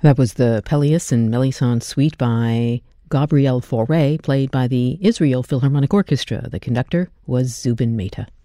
That was the Pelléas and Melisande Suite by Gabriel Fauré, played by the Israel Philharmonic Orchestra. The conductor was Zubin Mehta.